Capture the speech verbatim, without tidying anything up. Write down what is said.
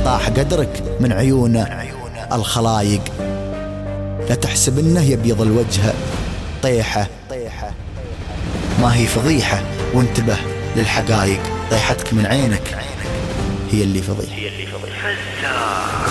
طاح قدرك من عيون الخلايق. لا تحسب انه يبيض الوجه طيحة، ما هي فضيحة، وانتبه للحقائق. طيحتك من عينك هي اللي فضيحة.